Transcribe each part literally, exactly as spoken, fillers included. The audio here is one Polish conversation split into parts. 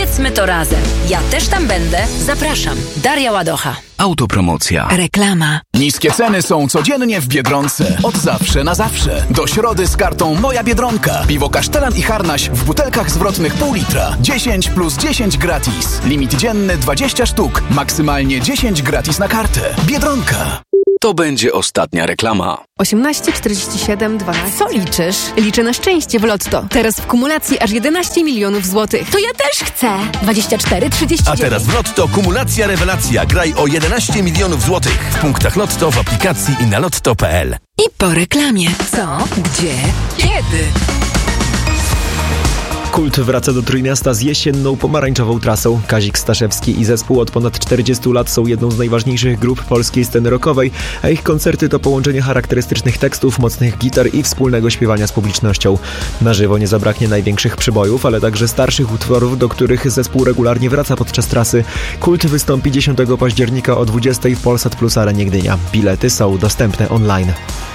Zjedzmy to razem. Ja też tam będę. Zapraszam. Daria Ładocha. Autopromocja. Reklama. Niskie ceny są codziennie w Biedronce. Od zawsze na zawsze. Do środy z kartą Moja Biedronka. Piwo Kasztelan i Harnaś w butelkach zwrotnych pół litra. dziesięć plus dziesięć gratis. Limit dzienny dwadzieścia sztuk. Maksymalnie dziesięć gratis na kartę. Biedronka. To będzie ostatnia reklama. osiemnaście, czterdzieści siedem, dwanaście. Co liczysz? Liczę na szczęście w Lotto. Teraz w kumulacji aż jedenaście milionów złotych. To ja też chcę. dwadzieścia cztery, trzydzieści dziewięć. A teraz w Lotto kumulacja rewelacja. Graj o jedenaście milionów złotych. W punktach Lotto, w aplikacji i na lotto kropka pe el. I po reklamie. Co? Gdzie? Kiedy? Kult wraca do Trójmiasta z jesienną pomarańczową trasą. Kazik Staszewski i zespół od ponad czterdziestu lat są jedną z najważniejszych grup polskiej sceny rockowej, a ich koncerty to połączenie charakterystycznych tekstów, mocnych gitar i wspólnego śpiewania z publicznością. Na żywo nie zabraknie największych przybojów, ale także starszych utworów, do których zespół regularnie wraca podczas trasy. Kult wystąpi dziesiątego października o dwudziestej w Polsat Plus Arenie Gdynia. Bilety są dostępne online.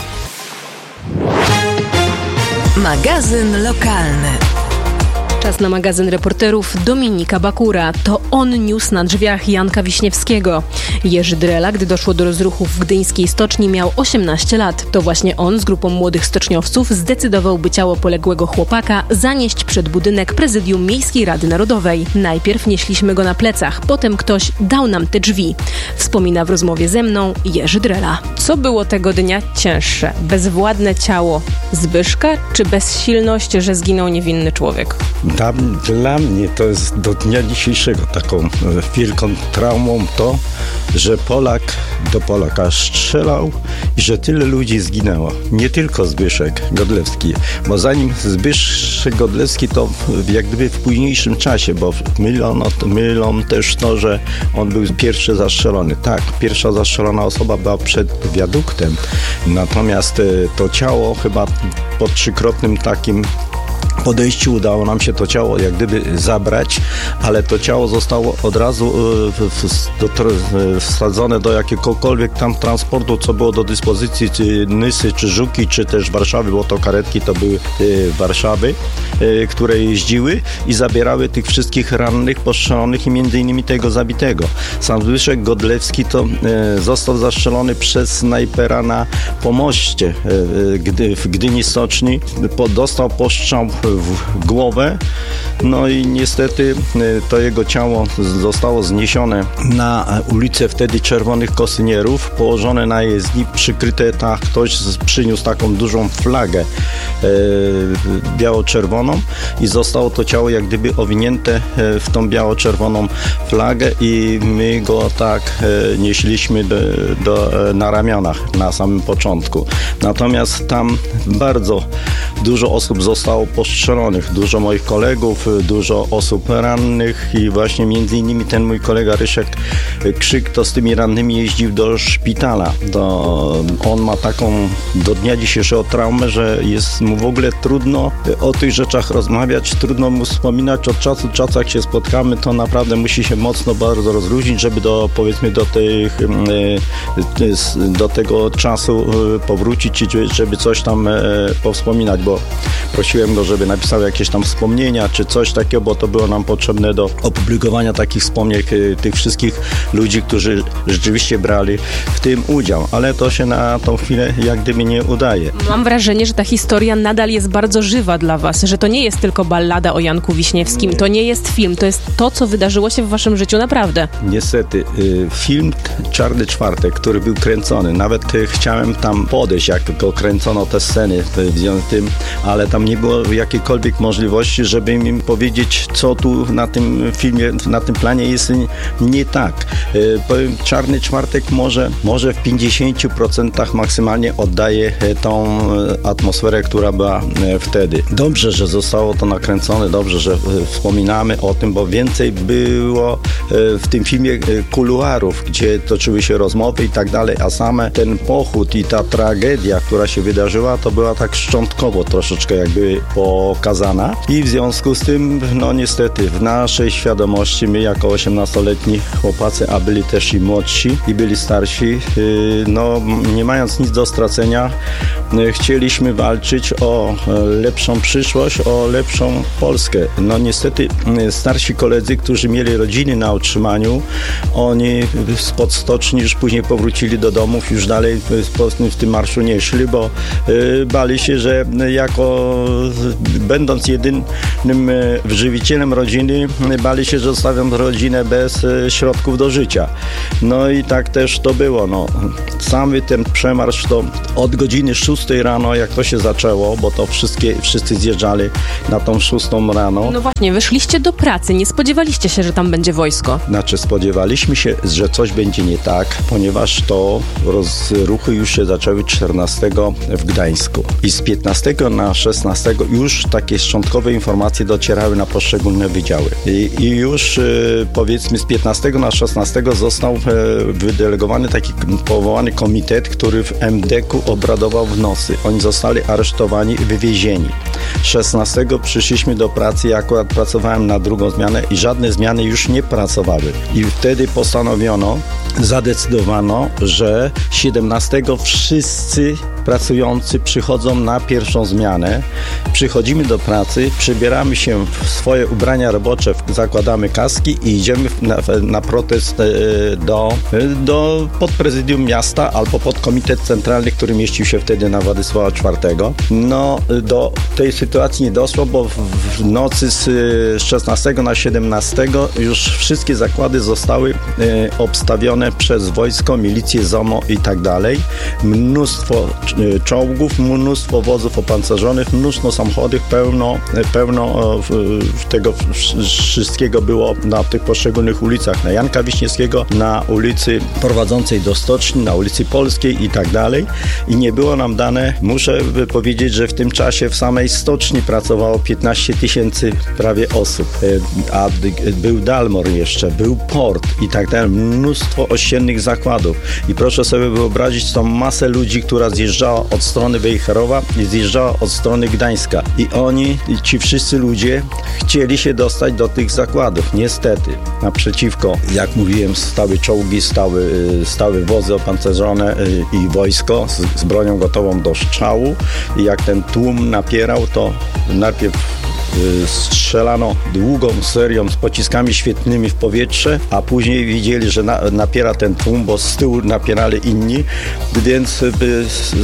Magazyn lokalny. Czas na magazyn reporterów Dominika Bakura. To on niósł na drzwiach Janka Wiśniewskiego. Jerzy Drela, gdy doszło do rozruchu w gdyńskiej stoczni, miał osiemnaście lat. To właśnie on z grupą młodych stoczniowców zdecydował, by ciało poległego chłopaka zanieść przed budynek Prezydium Miejskiej Rady Narodowej. Najpierw nieśliśmy go na plecach, potem ktoś dał nam te drzwi. Wspomina w rozmowie ze mną Jerzy Drela. Co było tego dnia cięższe? Bezwładne ciało Zbyszka, czy bezsilność, że zginął niewinny człowiek? Tam, dla mnie to jest do dnia dzisiejszego taką wielką traumą to, że Polak do Polaka strzelał i że tyle ludzi zginęło. Nie tylko Zbyszek Godlewski, bo zanim Zbyszek Godlewski to jak gdyby w późniejszym czasie, bo mylą, mylą też to, że on był pierwszy zastrzelony. Tak, pierwsza zastrzelona osoba była przed wiaduktem, natomiast to ciało chyba po trzykrotnym takim podejściu udało nam się to ciało jak gdyby zabrać, ale to ciało zostało od razu wsadzone do jakiegokolwiek tam transportu, co było do dyspozycji, czy Nysy, czy Żuki, czy też Warszawy, bo to karetki to były Warszawy, które jeździły i zabierały tych wszystkich rannych, postrzelonych i między innymi tego zabitego. Sam Zbyszek Godlewski to został zastrzelony przez snajpera na pomoście w Gdyni Stoczni. Dostał postrzał w głowę, no i niestety to jego ciało zostało zniesione na ulicę wtedy Czerwonych Kosynierów, położone na jezdni, przykryte, tak, ktoś przyniósł taką dużą flagę e, biało-czerwoną i zostało to ciało jak gdyby owinięte w tą biało-czerwoną flagę i my go tak e, nieśliśmy do, do, na ramionach na samym początku. Natomiast tam bardzo dużo osób zostało postrzelonych, dużo moich kolegów, dużo osób rannych i właśnie między innymi ten mój kolega Ryszek Krzyk to z tymi rannymi jeździł do szpitala. To on ma taką do dnia dzisiejszego traumę, że jest mu w ogóle trudno o tych rzeczach rozmawiać, trudno mu wspominać. Od czasu do czasu jak się spotkamy, to naprawdę musi się mocno bardzo rozluźnić, żeby do, powiedzmy do tych do tego czasu powrócić i żeby coś tam powspominać, bo prosiłem go, żeby napisał jakieś tam wspomnienia, czy coś takiego, bo to było nam potrzebne do opublikowania takich wspomnień tych wszystkich ludzi, którzy rzeczywiście brali w tym udział, ale to się na tą chwilę jak gdyby nie udaje. Mam wrażenie, że ta historia nadal jest bardzo żywa dla was, że to nie jest tylko ballada o Janku Wiśniewskim, nie. To nie jest film, to jest to, co wydarzyło się w waszym życiu naprawdę. Niestety, film Czarny Czwartek, który był kręcony, nawet chciałem tam podejść, jak go kręcono te sceny w tym, ale tam nie było jakiejkolwiek możliwości, żeby im powiedzieć, co tu na tym filmie, na tym planie jest nie tak. Powiem, Czarny Czwartek może, może w pięćdziesięciu procentach maksymalnie oddaje tą atmosferę, która była wtedy. Dobrze, że zostało to nakręcone, dobrze, że wspominamy o tym, bo więcej było w tym filmie kuluarów, gdzie toczyły się rozmowy i tak dalej, a same ten pochód i ta tragedia, która się wydarzyła, to była tak szczątkowo troszeczkę jakby po okazana i w związku z tym, no niestety w naszej świadomości my jako osiemnastoletni chłopacy, a byli też i młodsi i byli starsi, no nie mając nic do stracenia, chcieliśmy walczyć o lepszą przyszłość, o lepszą Polskę. No niestety starsi koledzy, którzy mieli rodziny na utrzymaniu, oni spod stoczni już później powrócili do domów, już dalej w tym marszu nie szli, bo bali się, że jako będąc jedynym żywicielem rodziny, bali się, że zostawią rodzinę bez środków do życia. No i tak też to było. No. Cały ten przemarsz to od godziny szóstej rano, jak to się zaczęło, bo to wszystkie, wszyscy zjeżdżali na tą szóstą rano. No właśnie, wyszliście do pracy, nie spodziewaliście się, że tam będzie wojsko. Znaczy spodziewaliśmy się, że coś będzie nie tak, ponieważ to rozruchy już się zaczęły czternastego w Gdańsku. I z piętnastego na szesnastego już takie szczątkowe informacje docierały na poszczególne wydziały. I, i już y, powiedzmy z piętnastego na szesnastego został y, wydelegowany taki powołany komitet, który w em de ku obradował w nocy. Oni zostali aresztowani i wywiezieni. szesnastego przyszliśmy do pracy, ja akurat pracowałem na drugą zmianę i żadne zmiany już nie pracowały. I wtedy postanowiono, zadecydowano, że siedemnastego wszyscy pracujący przychodzą na pierwszą zmianę. Przychodzimy do pracy, przybieramy się w swoje ubrania robocze, zakładamy kaski i idziemy na, na protest do, do pod prezydium miasta albo pod komitet centralny, który mieścił się wtedy na Władysława czwartego. No, do tej sytuacji nie doszło, bo w nocy z szesnastego na siedemnastego już wszystkie zakłady zostały obstawione przez wojsko, milicję, ZOMO i tak dalej. Mnóstwo czołgów, mnóstwo wozów opancerzonych, mnóstwo samochodów, pełno, pełno tego wszystkiego było na tych poszczególnych ulicach. Na Janka Wiśniewskiego, na ulicy prowadzącej do stoczni, na ulicy Polskiej i tak dalej. I nie było nam dane, muszę powiedzieć, że w tym czasie w samej stoczni pracowało piętnaście tysięcy prawie osób. A był Dalmor jeszcze, był port i tak dalej. Mnóstwo ościennych zakładów. I proszę sobie wyobrazić tą masę ludzi, która zjeżdżała od strony Wejherowa i zjeżdżała od strony Gdańska. I oni, ci wszyscy ludzie chcieli się dostać do tych zakładów. Niestety. Naprzeciwko, jak mówiłem, stały czołgi, stały, stały wozy opancerzone i wojsko z, z bronią gotową do strzału. I jak ten tłum napierał, to najpierw strzelano długą serią z pociskami świetlnymi w powietrze, a później widzieli, że na, napiera ten tłum, bo z tyłu napierali inni, więc by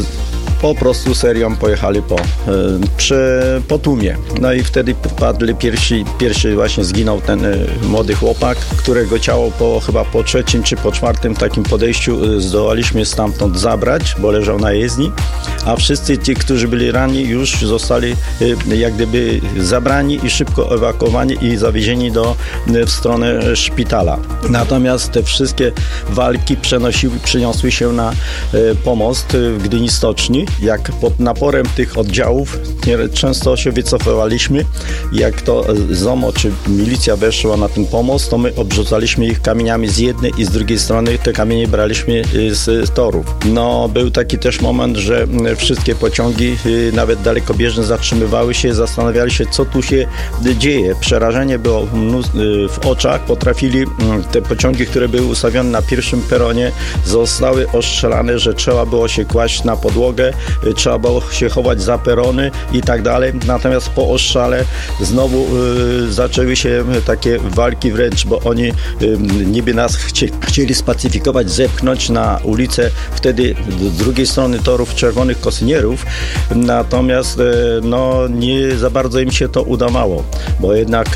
po prostu serią pojechali po, przy, po tłumie. No i wtedy padli pierwsi, pierwszy właśnie zginął ten młody chłopak, którego ciało po, chyba po trzecim czy po czwartym takim podejściu zdołaliśmy stamtąd zabrać, bo leżał na jezdni, a wszyscy ci, którzy byli ranni, już zostali jak gdyby zabrani i szybko ewakuowani i zawiezieni do, w stronę szpitala. Natomiast te wszystkie walki przenosiły, przyniosły się na pomost w Gdyni Stoczni. Jak pod naporem tych oddziałów często się wycofywaliśmy, jak to ZOMO czy milicja weszła na ten pomost, to my obrzucaliśmy ich kamieniami z jednej i z drugiej strony, te kamienie braliśmy z torów. No, był taki też moment, że wszystkie pociągi, nawet dalekobieżne, zatrzymywały się, zastanawiali się, co tu się dzieje. Przerażenie było w oczach, potrafili te pociągi, które były ustawione na pierwszym peronie, zostały ostrzelane, że trzeba było się kłaść na podłogę, trzeba było się chować za perony i tak dalej. Natomiast po ostrzale znowu y, zaczęły się takie walki wręcz, bo oni y, niby nas chcie, chcieli spacyfikować, zepchnąć na ulicę wtedy z drugiej strony torów czerwonych kosynierów. Natomiast y, no nie za bardzo im się to udawało, bo jednak y,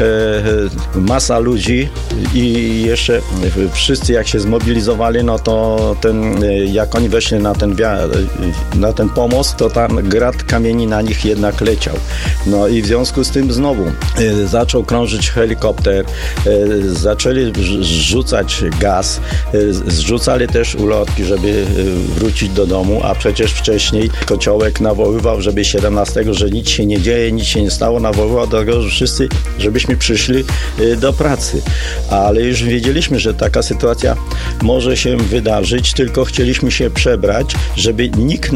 masa ludzi i jeszcze wszyscy jak się zmobilizowali, no to ten, jak oni weszli na ten, na ten pomost, to tam grad kamieni na nich jednak leciał. No i w związku z tym znowu y, zaczął krążyć helikopter, y, zaczęli rzucać gaz, y, zrzucali też ulotki, żeby y, wrócić do domu, a przecież wcześniej Kociołek nawoływał, żeby siedemnastego, że nic się nie dzieje, nic się nie stało, nawoływał do tego, że wszyscy, żebyśmy przyszli y, do pracy. Ale już wiedzieliśmy, że taka sytuacja może się wydarzyć, tylko chcieliśmy się przebrać, żeby nikt nas nie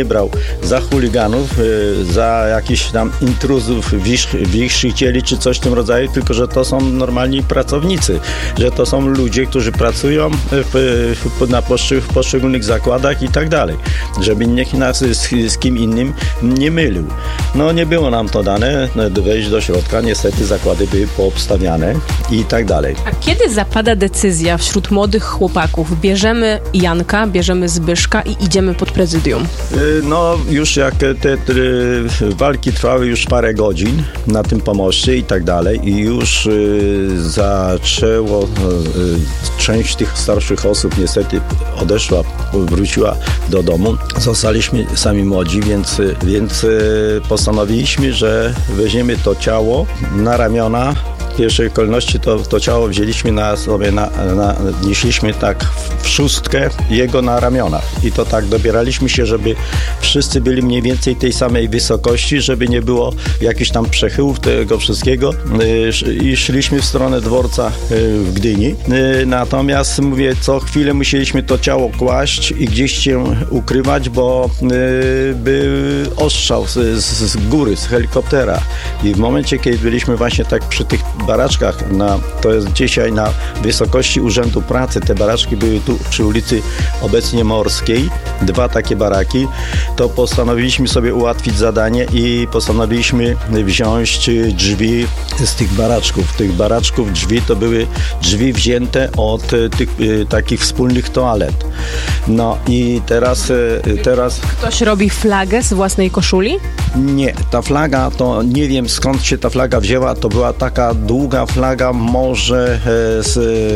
brał za chuliganów, za jakichś tam intruzów, wichrzycieli czy coś w tym rodzaju, tylko że to są normalni pracownicy, że to są ludzie, którzy pracują w, w, na poszczeg- w poszczególnych zakładach i tak dalej, żeby nikt nas z, z kim innym nie mylił. No nie było nam to dane, wejść do środka, niestety zakłady były poobstawiane i tak dalej. A kiedy zapada decyzja wśród młodych chłopaków, bierzemy Janka, bierzemy Zbyszka i idziemy pod prezydium? No już jak te, te walki trwały już parę godzin na tym pomoście i tak dalej i już y, zaczęło, y, część tych starszych osób niestety odeszła, wróciła do domu. Zostaliśmy sami młodzi, więc, więc y, postanowiliśmy, że weźmiemy to ciało na ramiona. W pierwszej kolejności to, to ciało wzięliśmy na sobie, na, na, nieśliśmy tak w szóstkę jego na ramionach i to tak dobieraliśmy się, żeby wszyscy byli mniej więcej tej samej wysokości, żeby nie było jakichś tam przechyłów tego wszystkiego i szliśmy w stronę dworca w Gdyni. Natomiast mówię, co chwilę musieliśmy to ciało kłaść i gdzieś się ukrywać, bo był ostrzał z, z góry, z helikoptera i w momencie, kiedy byliśmy właśnie tak przy tych baraczkach, na, to jest dzisiaj na wysokości Urzędu Pracy, te baraczki były tu przy ulicy obecnie Morskiej, dwa takie baraki, to postanowiliśmy sobie ułatwić zadanie i postanowiliśmy wziąć drzwi z tych baraczków. Tych baraczków drzwi to były drzwi wzięte od tych takich wspólnych toalet. No i teraz... teraz... Ktoś robi flagę z własnej koszuli? Nie, ta flaga, to nie wiem skąd się ta flaga wzięła, to była taka długa flaga, może z,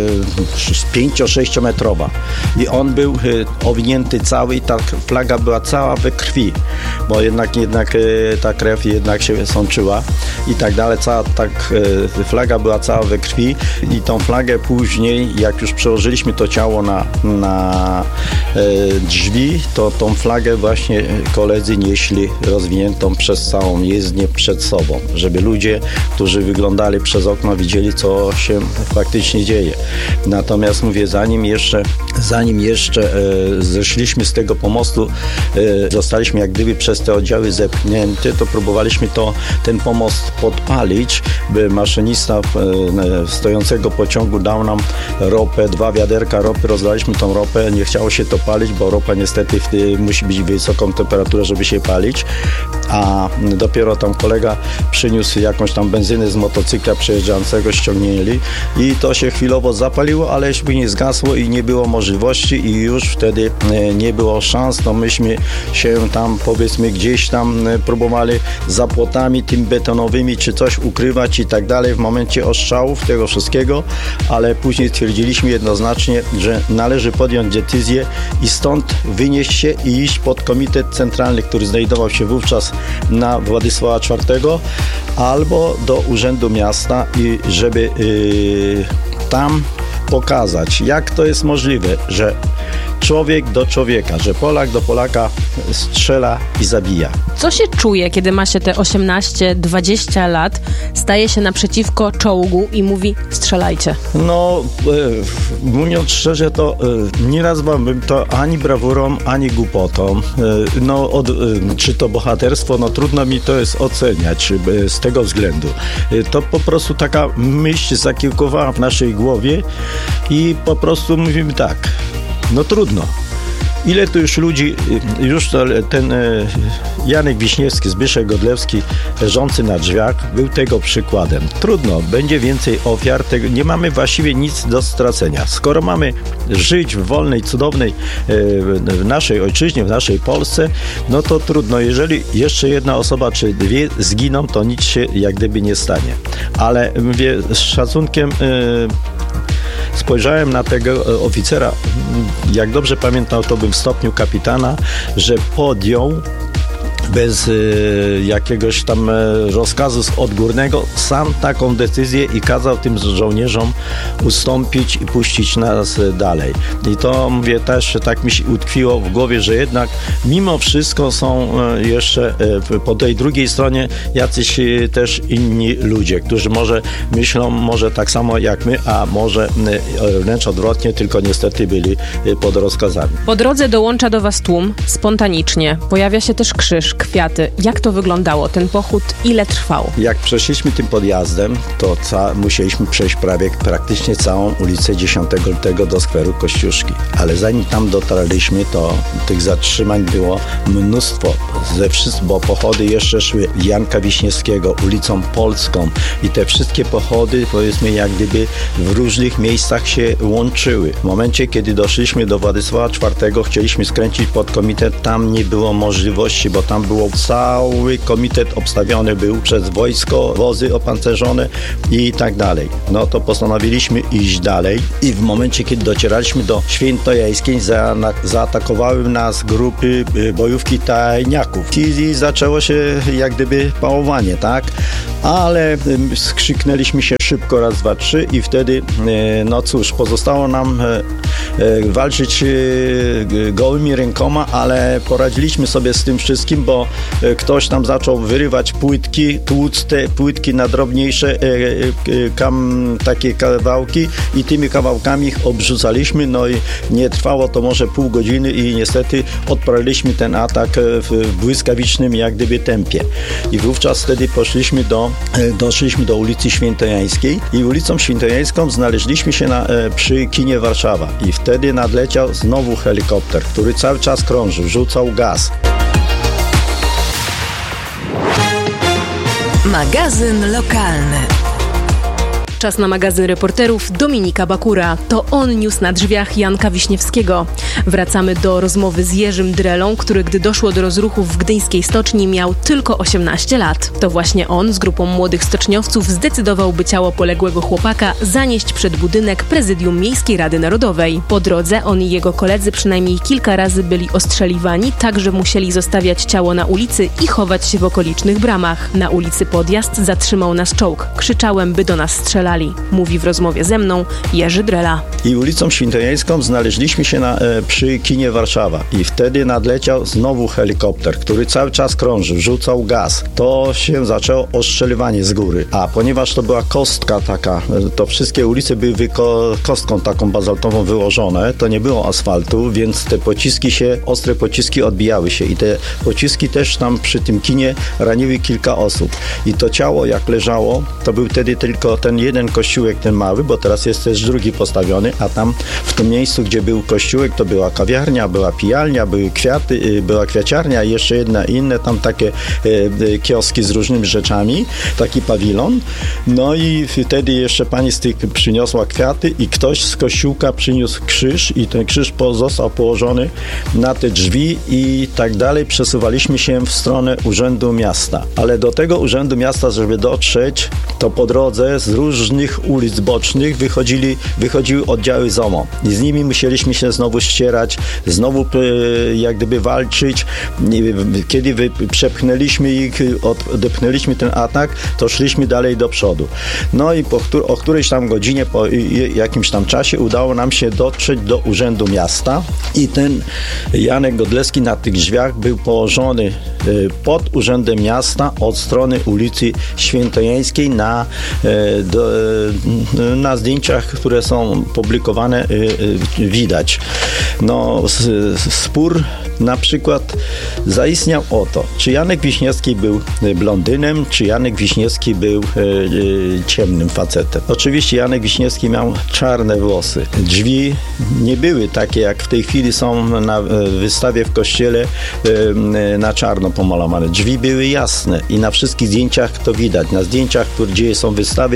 z pięcio-sześciometrowa i on był owinięty cały i ta flaga była cała we krwi, bo jednak, jednak ta krew jednak się sączyła i tak dalej, cała ta flaga była cała we krwi i tą flagę później, jak już przełożyliśmy to ciało na, na drzwi, to tą flagę właśnie koledzy nieśli rozwiniętą przez całą jezdnię przed sobą, żeby ludzie, którzy wyglądali przez okno, widzieli, co się faktycznie dzieje. Natomiast mówię, zanim jeszcze, zanim jeszcze e, zeszliśmy z tego pomostu, e, zostaliśmy jak gdyby przez te oddziały zepchnięte, to próbowaliśmy to, ten pomost podpalić, by maszynista e, stojącego pociągu dał nam ropę, dwa wiaderka ropy, rozdaliśmy tą ropę, nie chciało się to palić, bo ropa niestety w, musi być wysoką temperaturę, żeby się palić, a dopiero tam kolega przyniósł jakąś tam benzynę z motocykla przejeżdżającego, ściągnęli i to się chwilowo zapaliło, ale już później zgasło i nie było możliwości i już wtedy nie było szans, to myśmy się tam powiedzmy gdzieś tam próbowali za płotami tymi betonowymi czy coś ukrywać i tak dalej w momencie ostrzałów tego wszystkiego, ale później stwierdziliśmy jednoznacznie, że należy podjąć decyzję i stąd wynieść się i iść pod komitet centralny, który znajdował się wówczas na Władysława czwartego albo do Urzędu Miasta i żeby yy, tam pokazać, jak to jest możliwe, że człowiek do człowieka, że Polak do Polaka strzela i zabija. Co się czuje, kiedy ma się te osiemnaście dwadzieścia lat, staje się naprzeciwko czołgu i mówi strzelajcie? No, e, mówiąc szczerze, to e, nie nazwałbym to ani brawurą, ani głupotą. E, no, od, e, czy to bohaterstwo, no trudno mi to jest oceniać e, z tego względu. E, to po prostu taka myśl zakiełkowała w naszej głowie i po prostu mówimy tak, no trudno. Ile tu już ludzi, już ten Janek Wiśniewski, Zbyszek Godlewski leżący na drzwiach był tego przykładem. Trudno, będzie więcej ofiar, tego, nie mamy właściwie nic do stracenia. Skoro mamy żyć w wolnej, cudownej, w naszej ojczyźnie, w naszej Polsce, no to trudno. Jeżeli jeszcze jedna osoba czy dwie zginą, to nic się jak gdyby nie stanie. Ale mówię, z szacunkiem spojrzałem na tego oficera, jak dobrze pamiętam, to był w stopniu kapitana, że podjął bez y, jakiegoś tam y, rozkazu odgórnego, sam taką decyzję i kazał tym żołnierzom ustąpić i puścić nas dalej. I to, mówię, też tak mi się utkwiło w głowie, że jednak mimo wszystko są y, jeszcze y, po tej drugiej stronie jacyś y, też inni ludzie, którzy może myślą, może tak samo jak my, a może y, wręcz odwrotnie, tylko niestety byli y, pod rozkazami. Po drodze dołącza do was tłum, spontanicznie. Pojawia się też krzyż, kwiaty. Jak to wyglądało, ten pochód? Ile trwał? Jak przeszliśmy tym podjazdem, to ca- musieliśmy przejść prawie praktycznie całą ulicę dziesiątego lutego do skweru Kościuszki. Ale zanim tam dotarliśmy, to tych zatrzymań było mnóstwo. Ze wszystkich, bo pochody jeszcze szły Janka Wiśniewskiego, ulicą Polską i te wszystkie pochody, powiedzmy, jak gdyby w różnych miejscach się łączyły. W momencie, kiedy doszliśmy do Władysława czwartego, chcieliśmy skręcić pod komitet, tam nie było możliwości, bo tam było cały komitet obstawiony był przez wojsko, wozy opancerzone i tak dalej. No to postanowiliśmy iść dalej i w momencie, kiedy docieraliśmy do Świętojańskiej, za, na, zaatakowały nas grupy y, bojówki tajniaków i zaczęło się jak gdyby pałowanie, tak? Ale y, skrzyknęliśmy się szybko raz, dwa, trzy i wtedy, y, no cóż, pozostało nam y, y, walczyć y, gołymi rękoma, ale poradziliśmy sobie z tym wszystkim, bo y, ktoś tam zaczął wyrywać płytki, tłuc te płytki na drobniejsze e, e, kam, takie kawałki i tymi kawałkami ich obrzucaliśmy, no i nie trwało to może pół godziny i niestety odprawiliśmy ten atak w błyskawicznym jak gdyby tempie. I wówczas wtedy poszliśmy do, e, doszliśmy do ulicy Świętojańskiej i ulicą Świętojańską znaleźliśmy się na, e, przy kinie Warszawa i wtedy nadleciał znowu helikopter, który cały czas krążył, rzucał gaz. Magazyn lokalny. Czas na magazyn reporterów Dominika Bakura. To on niósł na drzwiach Janka Wiśniewskiego. Wracamy do rozmowy z Jerzym Drelą, który gdy doszło do rozruchów w gdyńskiej stoczni miał tylko osiemnaście lat. To właśnie on z grupą młodych stoczniowców zdecydował, by ciało poległego chłopaka zanieść przed budynek Prezydium Miejskiej Rady Narodowej. Po drodze on i jego koledzy przynajmniej kilka razy byli ostrzeliwani, tak że musieli zostawiać ciało na ulicy i chować się w okolicznych bramach. Na ulicy Podjazd zatrzymał nas czołg. Krzyczałem, by do nas strzelali. Mówi w rozmowie ze mną Jerzy Drela. I ulicą Świętojańską znaleźliśmy się na, e, przy kinie Warszawa i wtedy nadleciał znowu helikopter, który cały czas krążył, rzucał gaz. To się zaczęło ostrzeliwanie z góry, a ponieważ to była kostka taka, to wszystkie ulice były wyko- kostką taką bazaltową wyłożone, to nie było asfaltu, więc te pociski się, ostre pociski odbijały się i te pociski też tam przy tym kinie raniły kilka osób. I to ciało jak leżało, to był wtedy tylko ten jeden kościółek, ten mały, bo teraz jest też drugi postawiony, a tam w tym miejscu, gdzie był kościółek, to była kawiarnia, była pijalnia, były kwiaty, była kwiaciarnia i jeszcze jedna inne tam takie e, kioski z różnymi rzeczami, taki pawilon. No i wtedy jeszcze pani z tych przyniosła kwiaty i ktoś z kościółka przyniósł krzyż i ten krzyż został położony na te drzwi i tak dalej. Przesuwaliśmy się w stronę Urzędu Miasta. Ale do tego Urzędu Miasta, żeby dotrzeć, to po drodze z różnych ulic bocznych wychodzili, wychodziły oddziały Z O M O i z nimi musieliśmy się znowu ścierać, znowu jak gdyby walczyć. Kiedy wy, przepchnęliśmy ich, odepchnęliśmy ten atak, to szliśmy dalej do przodu. No i po o którejś tam godzinie, po jakimś tam czasie udało nam się dotrzeć do Urzędu Miasta i ten Janek Godlewski na tych drzwiach był położony pod Urzędem Miasta od strony ulicy Świętojańskiej na, do, na zdjęciach, które są publikowane, widać. No, spór na przykład zaistniał o to, czy Janek Wiśniewski był blondynem, czy Janek Wiśniewski był e, e, ciemnym facetem. Oczywiście Janek Wiśniewski miał czarne włosy. Drzwi nie były takie, jak w tej chwili są na wystawie w kościele e, na czarno pomalowane. Drzwi były jasne i na wszystkich zdjęciach to widać. Na zdjęciach, które, gdzie są wystawy, to wszystko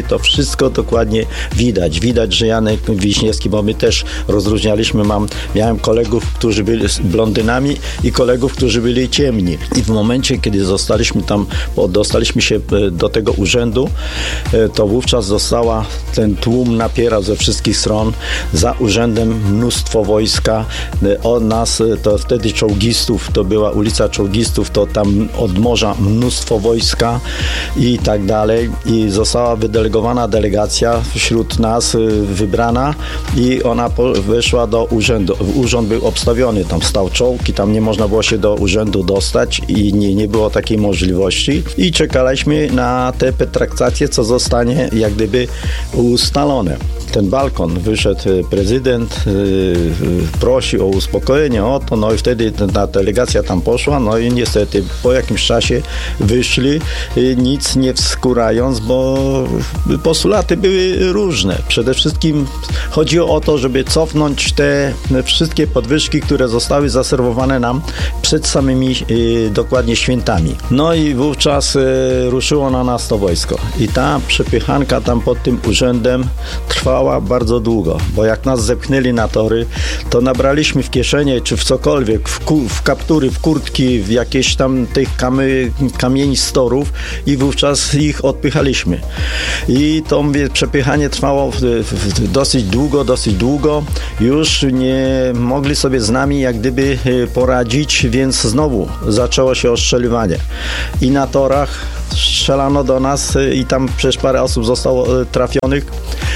wszystko dokładnie widać. Widać, że Janek Wiśniewski, bo my też rozróżnialiśmy, mam, miałem kolegów, którzy byli blondynami i kolegów, którzy byli ciemni. I w momencie, kiedy zostaliśmy tam, dostaliśmy się do tego urzędu, to wówczas została, ten tłum napierał ze wszystkich stron, za urzędem mnóstwo wojska, od nas, to wtedy czołgistów, to była ulica Czołgistów, to tam od morza mnóstwo wojska i tak dalej. I została wydelegowana delegacja wśród nas wybrana i ona weszła do urzędu. Urząd był obstawiony, tam stał czołg i tam nie można było się do urzędu dostać i nie, nie było takiej możliwości. I czekaliśmy na te pertraktacje, co zostanie jak gdyby ustalone. Ten balkon, wyszedł prezydent, yy, prosi o uspokojenie, o to, no i wtedy ta delegacja tam poszła, no i niestety po jakimś czasie wyszli, yy, nic nie wskórając, bo postulaty były różne. Przede wszystkim chodziło o to, żeby cofnąć te wszystkie podwyżki, które zostały zaserwowane nam przed samymi yy, dokładnie świętami. No i wówczas yy, ruszyło na nas to wojsko. I ta przepychanka tam pod tym urzędem trwała bardzo długo, bo jak nas zepchnęli na tory, to nabraliśmy w kieszenie, czy w cokolwiek, w, ku, w kaptury, w kurtki, w jakieś tam tych kamy, kamieni z torów i wówczas ich odpychaliśmy. I to mówię, przepychanie trwało w, w, dosyć długo, dosyć długo. Już nie mogli sobie z nami jak gdyby poradzić, więc znowu zaczęło się ostrzeliwanie. I na torach strzelano do nas i tam przecież parę osób zostało trafionych.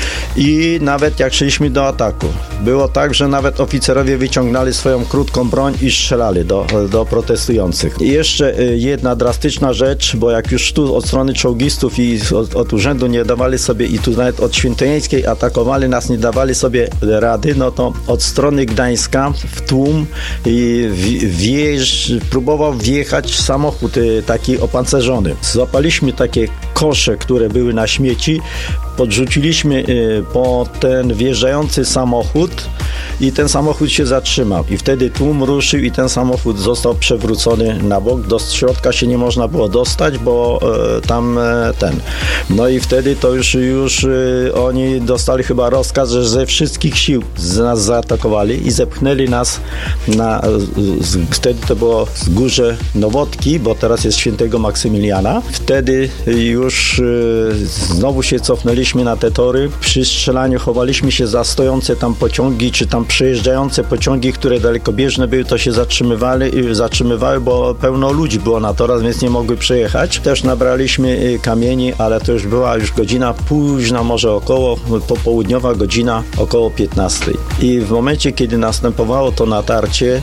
I nawet jak szliśmy do ataku, było tak, że nawet oficerowie wyciągnęli swoją krótką broń i strzelali do, do protestujących. I jeszcze jedna drastyczna rzecz, bo jak już tu od strony czołgistów i od, od urzędu nie dawali sobie, i tu nawet od Świętojańskiej atakowali nas, nie dawali sobie rady, no to od strony Gdańska w tłum i wjeżdż, próbował wjechać samochód taki opancerzony. Złapaliśmy takie kosze, które były na śmieci, podrzuciliśmy po ten wjeżdżający samochód i ten samochód się zatrzymał. I wtedy tłum ruszył i ten samochód został przewrócony na bok. Do środka się nie można było dostać, bo e, tam e, ten. No i wtedy to już, już e, oni dostali chyba rozkaz, że ze wszystkich sił z nas zaatakowali i zepchnęli nas na, z, wtedy to było wzgórze Nowotki, bo teraz jest Świętego Maksymiliana. Wtedy już e, znowu się cofnęliśmy na te tory. Przy strzelaniu chowaliśmy się za stojące tam pociągi, czy tam przejeżdżające pociągi, które dalekobieżne były, to się zatrzymywali, zatrzymywały, bo pełno ludzi było na torach, więc nie mogły przejechać. Też nabraliśmy kamieni, ale to już była już godzina późna, może około popołudniowa godzina, około piętnastej. I w momencie, kiedy następowało to natarcie,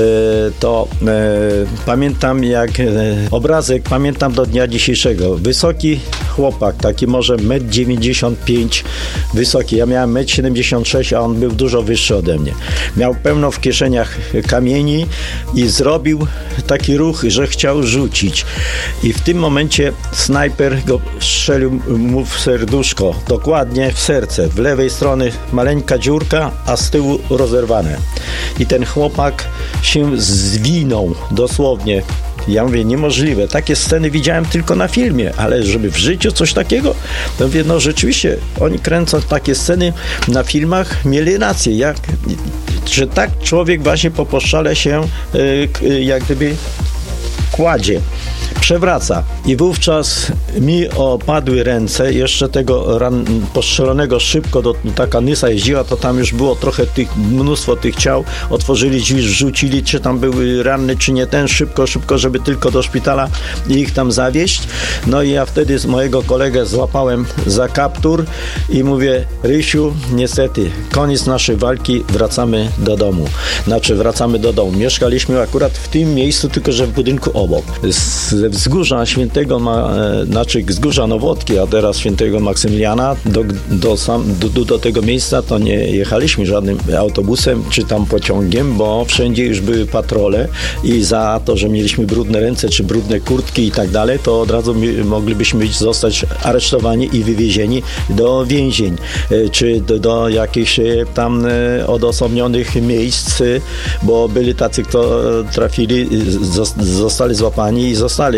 to pamiętam jak obrazek, pamiętam do dnia dzisiejszego. Wysoki chłopak, taki może metr dziewięćdziesiąt pięć wysoki. Ja miałem metr siedemdziesiąt sześć, a on był dużo wyższy ode mnie. Miał pełno w kieszeniach kamieni i zrobił taki ruch, że chciał rzucić. I w tym momencie snajper go strzelił mu w serduszko, dokładnie w serce. W lewej strony maleńka dziurka, a z tyłu rozerwane. I ten chłopak się zwinął dosłownie. Ja mówię, niemożliwe. Takie sceny widziałem tylko na filmie, ale żeby w życiu coś takiego, to mówię, no rzeczywiście, oni kręcąc takie sceny na filmach, mieli rację, jak, że tak człowiek właśnie po poszczale się y, jak gdyby kładzie, przewraca. I wówczas mi opadły ręce, jeszcze tego ran, postrzelonego szybko, do, taka nysa jeździła, to tam już było trochę tych, mnóstwo tych ciał, otworzyli drzwi, rzucili, czy tam były ranny, czy nie ten, szybko, szybko, żeby tylko do szpitala i ich tam zawieźć. No i ja wtedy z mojego kolegę złapałem za kaptur i mówię, Rysiu, niestety, koniec naszej walki, wracamy do domu. Znaczy, wracamy do domu. Mieszkaliśmy akurat w tym miejscu, tylko że w budynku obok. Ze wzgórza Świętego, Ma, e, znaczy wzgórza Nowotki, a teraz Świętego Maksymiliana, do, do, sam, do, do tego miejsca to nie jechaliśmy żadnym autobusem czy tam pociągiem, bo wszędzie już były patrole i za to, że mieliśmy brudne ręce czy brudne kurtki i tak dalej, to od razu mi, moglibyśmy zostać aresztowani i wywiezieni do więzień, e, czy do, do jakichś tam e, odosobnionych miejsc, bo byli tacy, kto trafili, zostali złapani i zostali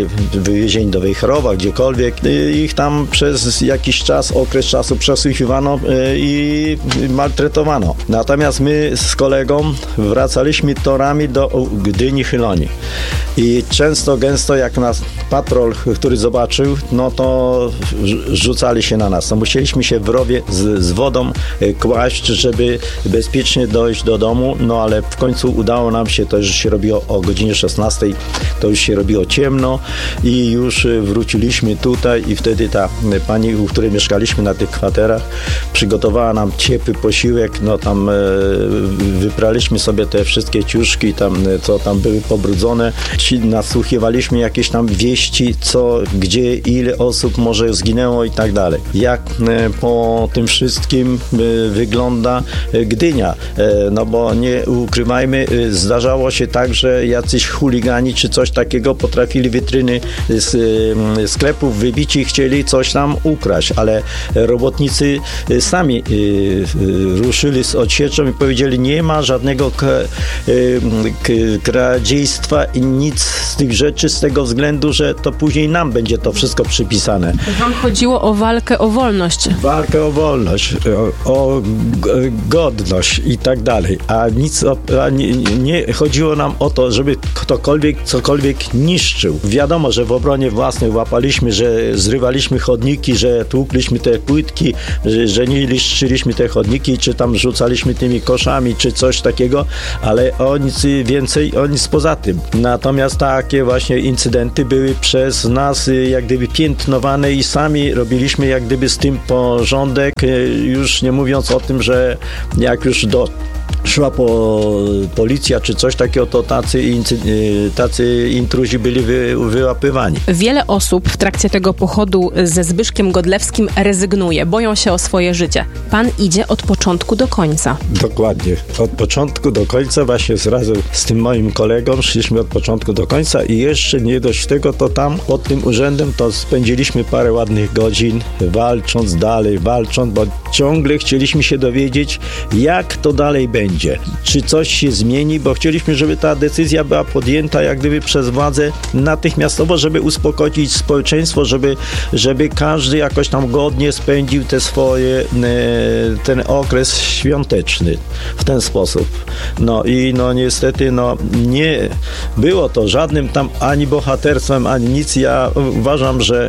zostali wywiezieni do Wejherowa, gdziekolwiek. Ich tam przez jakiś czas, okres czasu przesłuchiwano i maltretowano. Natomiast my z kolegą wracaliśmy torami do Gdyni Chyloni. I często, gęsto jak nas patrol, który zobaczył, no to rzucali się na nas. No, musieliśmy się w rowie z, z wodą kłaść, żeby bezpiecznie dojść do domu, no ale w końcu udało nam się, to już się robiło o godzinie szesnastej, to już się robiło ciemno i już wróciliśmy tutaj i wtedy ta pani, u której mieszkaliśmy na tych kwaterach, przygotowała nam ciepły posiłek, no tam e, wypraliśmy sobie te wszystkie ciuszki, tam, co tam były pobrudzone, nasłuchiwaliśmy jakieś tam wieści, co, gdzie, ile osób może zginęło i tak dalej. Jak e, po tym wszystkim e, wygląda Gdynia, e, no bo nie ukrywajmy, e, zdarzało się tak, że jacyś chuligani czy coś takiego potrafili witryny z e, sklepów wybić i chcieli coś tam ukraść, ale robotnicy e, sami e, e, ruszyli z odsieczą i powiedzieli, nie ma żadnego k- e, k- kradziejstwa i nic z tych rzeczy z tego względu, że to później nam będzie to wszystko przypisane. Wam chodziło o walkę o wolność. Walkę o wolność, o, o godność i tak dalej, a nic o, a nie, nie chodziło nam o to, żeby ktokolwiek cokolwiek niszczył. Wiadomo, że w obronie własnej łapaliśmy, że zrywaliśmy chodniki, że tłukliśmy te płytki, że, że nie niszczyliśmy te chodniki, czy tam rzucaliśmy tymi koszami, czy coś takiego, ale o nic więcej, o nic poza tym. Natomiast takie właśnie incydenty były przez nas jak gdyby piętnowane i sami robiliśmy jak gdyby z tym porządek, już nie mówiąc o tym, że jak już do szła po policja czy coś takiego, to tacy, incy, tacy intruzi byli wy, wyłapywani. Wiele osób w trakcie tego pochodu ze Zbyszkiem Godlewskim rezygnuje, boją się o swoje życie. Pan idzie od początku do końca. Dokładnie. Od początku do końca właśnie razem z tym moim kolegą szliśmy od początku do końca i jeszcze nie dość tego, to tam pod tym urzędem to spędziliśmy parę ładnych godzin walcząc dalej, walcząc, bo ciągle chcieliśmy się dowiedzieć, jak to dalej będzie. Czy coś się zmieni, bo chcieliśmy, żeby ta decyzja była podjęta jak gdyby przez władzę natychmiastowo, żeby uspokoić społeczeństwo, żeby, żeby każdy jakoś tam godnie spędził te swoje, ten okres świąteczny w ten sposób. No i no niestety no nie było to żadnym tam ani bohaterstwem, ani nic. Ja uważam, że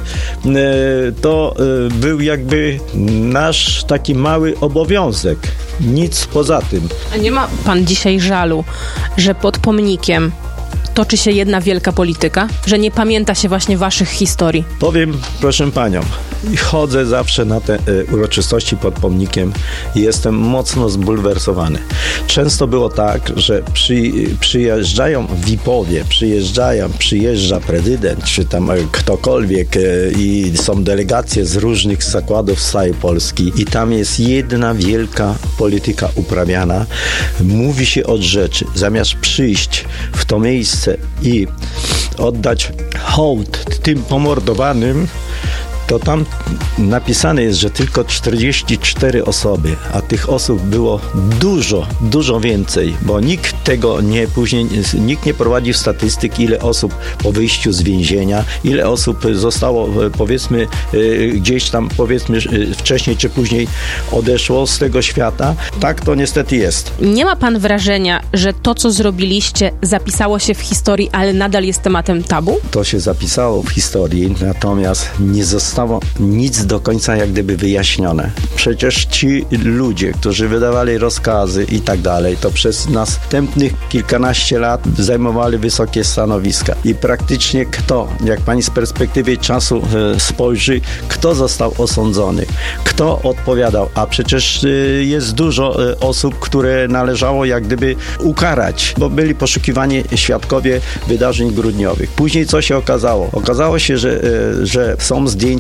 to był jakby nasz taki mały obowiązek. Nic poza tym. A nie ma pan dzisiaj żalu, że pod pomnikiem toczy się jedna wielka polityka? Że nie pamięta się właśnie waszych historii? Powiem, proszę panią, chodzę zawsze na te y, uroczystości pod pomnikiem i jestem mocno zbulwersowany. Często było tak, że przy, przyjeżdżają V I P owie, przyjeżdżają, przyjeżdża prezydent, czy tam y, ktokolwiek y, i są delegacje z różnych zakładów z całej Polski i tam jest jedna wielka polityka uprawiana. Mówi się od rzeczy. Zamiast przyjść w to miejsce i oddać hołd tym pomordowanym, to tam napisane jest, że tylko czterdzieści cztery osoby, a tych osób było dużo, dużo więcej, bo nikt tego nie później, nikt nie prowadził statystyk, ile osób po wyjściu z więzienia, ile osób zostało, powiedzmy, gdzieś tam, powiedzmy, wcześniej czy później odeszło z tego świata. Tak to niestety jest. Nie ma pan wrażenia, że to, co zrobiliście, zapisało się w historii, ale nadal jest tematem tabu? To się zapisało w historii, natomiast nie zostało nic do końca jak gdyby wyjaśnione. Przecież ci ludzie, którzy wydawali rozkazy i tak dalej, to przez następnych kilkanaście lat zajmowali wysokie stanowiska. I praktycznie kto, jak pani z perspektywy czasu e, spojrzy, kto został osądzony, kto odpowiadał, a przecież e, jest dużo e, osób, które należało jak gdyby ukarać, bo byli poszukiwani świadkowie wydarzeń grudniowych. Później co się okazało? Okazało się, że, e, że są zdjęcia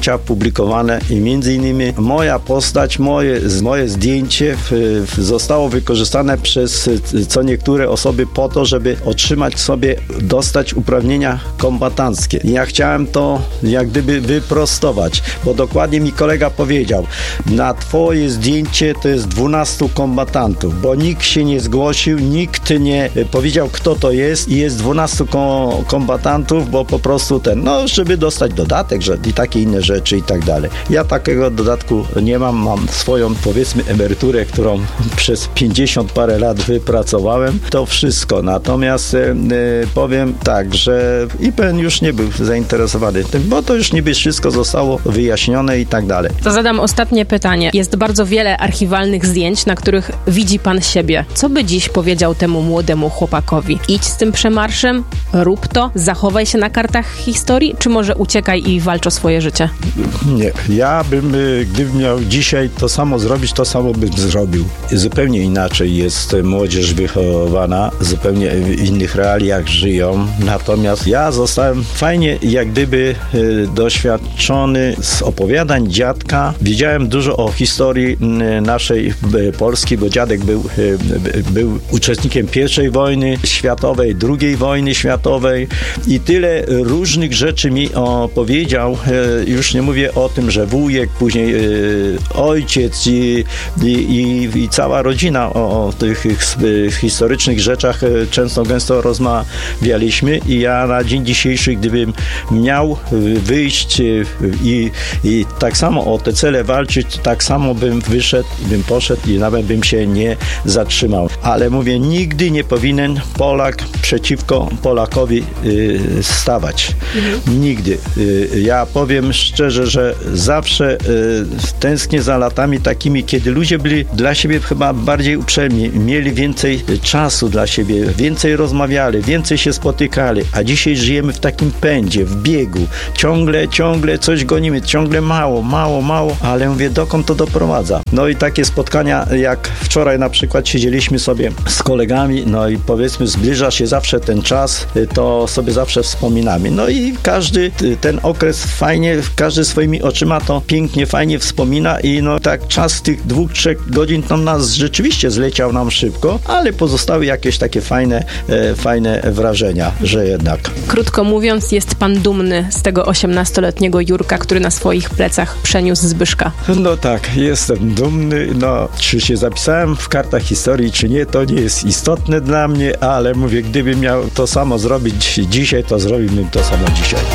zdjęcia publikowane i między innymi moja postać, moje, moje zdjęcie w, w zostało wykorzystane przez co niektóre osoby po to, żeby otrzymać sobie, dostać uprawnienia kombatanckie. I ja chciałem to jak gdyby wyprostować, bo dokładnie mi kolega powiedział, na twoje zdjęcie to jest dwunastu kombatantów, bo nikt się nie zgłosił, nikt nie powiedział, kto to jest i jest dwunastu ko- kombatantów, bo po prostu ten, no, żeby dostać dodatek, że i takie inne rzeczy i tak dalej. Ja takiego dodatku nie mam, mam swoją, powiedzmy, emeryturę, którą przez pięćdziesiąt parę lat wypracowałem, to wszystko. Natomiast e, powiem tak, że I P N już nie był zainteresowany tym, bo to już niby wszystko zostało wyjaśnione i tak dalej. To zadam ostatnie pytanie. Jest bardzo wiele archiwalnych zdjęć, na których widzi pan siebie. Co by dziś powiedział temu młodemu chłopakowi? Idź z tym przemarszem, rób to, zachowaj się na kartach historii, czy może uciekaj i walcz o swoje życie? Nie. Ja bym, gdybym miał dzisiaj to samo zrobić, to samo bym zrobił. Zupełnie inaczej jest młodzież wychowana, zupełnie w innych realiach żyją. Natomiast ja zostałem fajnie, jak gdyby y, doświadczony z opowiadań dziadka. Wiedziałem dużo o historii y, naszej y, Polski, bo dziadek był, y, był uczestnikiem pierwszej wojny światowej, drugiej wojny światowej i tyle różnych rzeczy mi opowiedział. Y, już nie mówię o tym, że wujek, później y, ojciec i, i, i, i cała rodzina o, o tych y, historycznych rzeczach y, często gęsto rozmawialiśmy i ja na dzień dzisiejszy, gdybym miał wyjść y, i, i tak samo o te cele walczyć, tak samo bym wyszedł, bym poszedł i nawet bym się nie zatrzymał. Ale mówię, nigdy nie powinien Polak przeciwko Polakowi y, stawać. Mhm. Nigdy. Y, ja powiem szczerze, że zawsze y, tęsknię za latami takimi, kiedy ludzie byli dla siebie chyba bardziej uprzejmi, mieli więcej czasu dla siebie, więcej rozmawiali, więcej się spotykali, a dzisiaj żyjemy w takim pędzie, w biegu. Ciągle, ciągle coś gonimy, ciągle mało, mało, mało, ale mówię, dokąd to doprowadza? No i takie spotkania, jak wczoraj na przykład siedzieliśmy sobie z kolegami, no i powiedzmy zbliża się zawsze ten czas, to sobie zawsze wspominamy. No i każdy ten okres fajnie, każdy swoimi oczyma to pięknie, fajnie wspomina i no tak czas tych dwóch, trzech godzin to nas rzeczywiście zleciał nam szybko, ale pozostały jakieś takie fajne, e, fajne wrażenia, że jednak. Krótko mówiąc, jest pan dumny z tego osiemnastoletniego Jurka, który na swoich plecach przeniósł Zbyszka. No tak, jestem dumny, no czy się zapisałem w kartach historii, czy nie, to nie jest istotne dla mnie, ale mówię, gdybym miał to samo zrobić dzisiaj, to zrobiłbym to samo dzisiaj.